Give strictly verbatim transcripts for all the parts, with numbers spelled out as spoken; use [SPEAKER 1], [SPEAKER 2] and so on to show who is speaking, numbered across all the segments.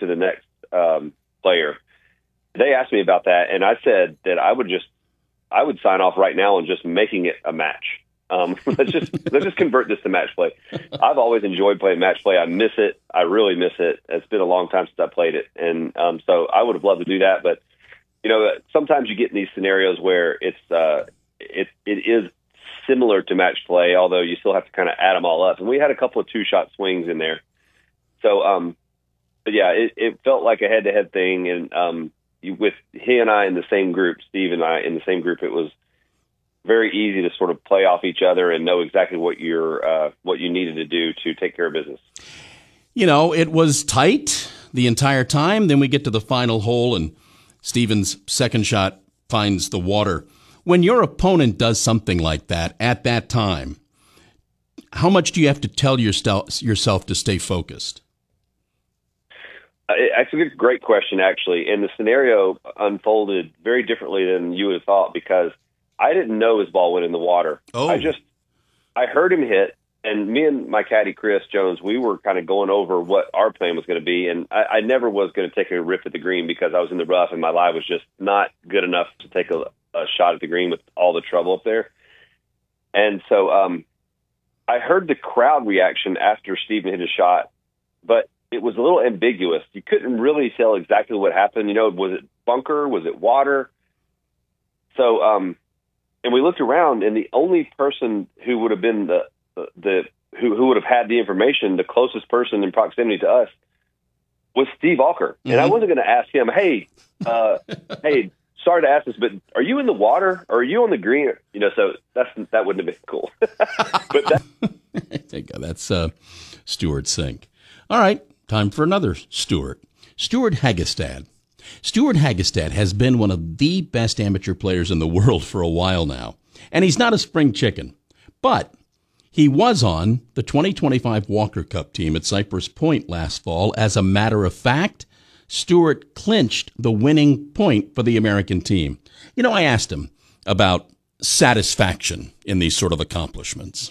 [SPEAKER 1] to the next um, player, they asked me about that, and I said that I would just, I would sign off right now on just making it a match. Um, let's just let's just convert this to match play. I've always enjoyed playing match play. I miss it. I really miss it. It's been a long time since I played it, and um, so I would have loved to do that. But you know, sometimes you get in these scenarios where it's uh, it it is similar to match play, although you still have to kind of add them all up. And we had a couple of two shot swings in there. So, um, but yeah, it, it felt like a head to head thing, and um, you, with he and I in the same group, Steve and I in the same group, it was very easy to sort of play off each other and know exactly what you're, uh, what you needed to do to take care of business.
[SPEAKER 2] You know, it was tight the entire time. Then we get to the final hole, and Steven's second shot finds the water. When your opponent does something like that at that time, how much do you have to tell yourself yourself to stay focused?
[SPEAKER 1] Uh, it's a great question, actually. And the scenario unfolded very differently than you would have thought, because I didn't know his ball went in the water.
[SPEAKER 2] Oh.
[SPEAKER 1] I just, I heard him hit, and me and my caddy, Chris Jones, we were kind of going over what our plan was going to be. And I, I never was going to take a rip at the green because I was in the rough and my lie was just not good enough to take a, a shot at the green with all the trouble up there. And so um, I heard the crowd reaction after Steven hit a shot, but it was a little ambiguous. You couldn't really tell exactly what happened. You know, was it bunker? Was it water? So, um, and we looked around, and the only person who would have been the, the, the who, who would have had the information, the closest person in proximity to us, was Steve Alker. Mm-hmm. And I wasn't going to ask him, hey, uh, hey, sorry to ask this, but are you in the water or are you on the green? You know, so that's, that wouldn't have been cool. But that-
[SPEAKER 2] that's uh, Stuart Sink. All right, time for another Stuart. Stuart Hagestad. Stuart Hagestad has been one of the best amateur players in the world for a while now, and he's not a spring chicken, but he was on the twenty twenty-five Walker Cup team at Cypress Point last fall. As a matter of fact, Stuart clinched the winning point for the American team. You know, I asked him about satisfaction in these sort of accomplishments.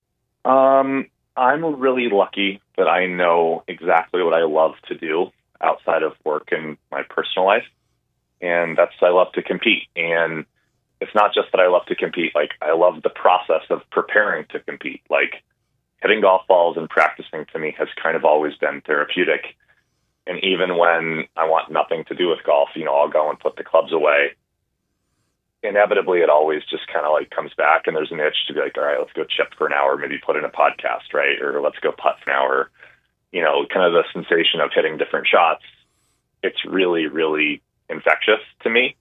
[SPEAKER 3] Um, I'm really lucky that I know exactly what I love to do outside of work and my personal life. And that's, I love to compete. And it's not just that I love to compete. Like, I love the process of preparing to compete. Like, hitting golf balls and practicing to me has kind of always been therapeutic. And even when I want nothing to do with golf, you know, I'll go and put the clubs away. Inevitably, it always just kind of like comes back, and there's an itch to be like, all right, let's go chip for an hour, maybe put in a podcast, right? Or let's go putt for an hour. You know, kind of the sensation of hitting different shots. It's really, really infectious to me.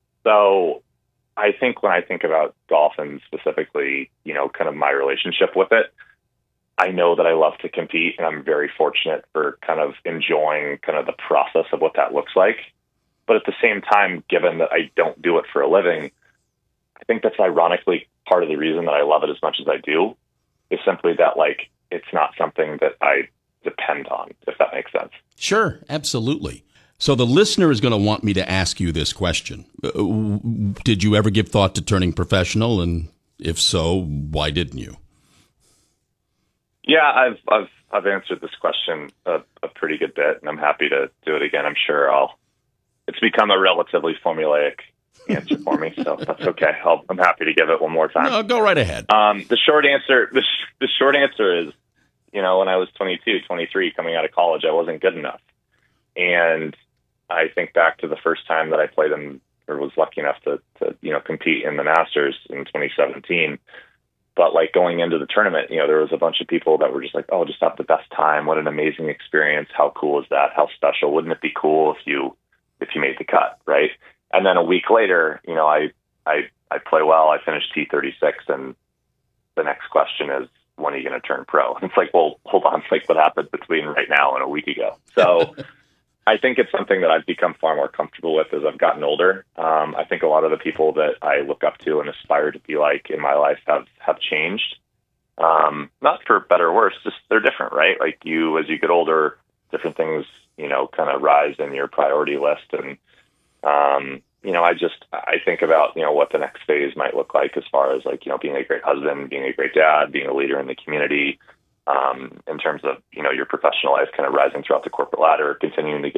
[SPEAKER 3] So I think when I think about golf and specifically, you know, kind of my relationship with it, I know that I love to compete, and I'm very fortunate for kind of enjoying kind of the process of what that looks like. But at the same time, given that I don't do it for a living, I think that's ironically part of the reason that I love it as much as I do, is simply that, like, it's not something that I depend on, if that makes sense.
[SPEAKER 2] Sure, absolutely. So the listener is going to want me to ask you this question. Uh, did you ever give thought to turning professional? And if so, why didn't you?
[SPEAKER 3] Yeah, I've I've I've answered this question a, a pretty good bit, and I'm happy to do it again. I'm sure I'll. It's become a relatively formulaic answer for me, so that's okay. I'll, I'm happy to give it one more time.
[SPEAKER 2] No, go right ahead.
[SPEAKER 3] Um, the short answer, the, sh- the short answer is, you know, when I was twenty-two, twenty-three, coming out of college, I wasn't good enough, and I think back to the first time that I played in, or was lucky enough to, to you know, compete in the Masters in twenty seventeen. But like going into the tournament, you know, there was a bunch of people that were just like, oh, just have the best time. What an amazing experience. How cool is that? How special? Wouldn't it be cool if you, if you made the cut, right? And then a week later, you know, I, I, I play well. I finished T thirty-six, and the next question is, when are you going to turn pro? And it's like, well, hold on. It's like, what happened between right now and a week ago? So I think it's something that I've become far more comfortable with as I've gotten older. Um, I think a lot of the people that I look up to and aspire to be like in my life have, have changed. Um, not for better or worse, just they're different, right? Like you, as you get older, different things, you know, kind of rise in your priority list. And, um, you know, I just, I think about, you know, what the next phase might look like as far as like, you know, being a great husband, being a great dad, being a leader in the community, um, in terms of, you know, your professional life kind of rising throughout the corporate ladder, continuing to